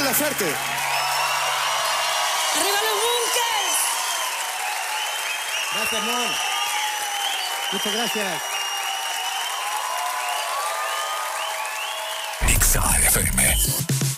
Buena suerte. ¡Arriba los Bunkers! Gracias, Mon. Muchas gracias. Exa FM.